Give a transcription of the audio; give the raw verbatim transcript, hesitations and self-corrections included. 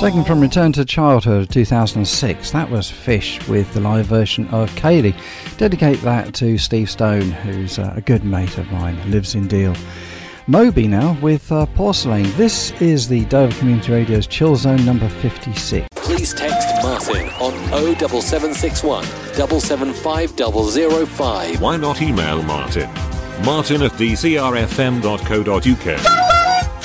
Taken from Return to Childhood two thousand six, that was Fish with the live version of Kaylee. Dedicate that to Steve Stone, who's uh, a good mate of mine, lives in Deal. Moby now with uh, Porcelain. This is the Dover Community Radio's Chill Zone number fifty-six. Please text Martin on oh seven seven six one, seven seven five zero zero five. Why not email Martin? Martin at d c r f m dot co dot u k.